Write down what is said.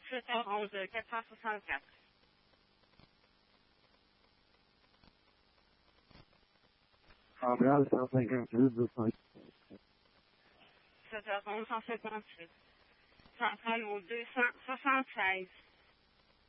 7h11, 464. Cabral, 158, 200. 7h11, 158. Centrale au 276.